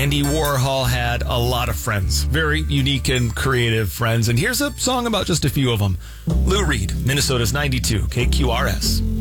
Andy Warhol had a lot of friends, very unique and creative friends. And here's a song about just a few of them. Lou Reed, Minnesota's 92, KQRS.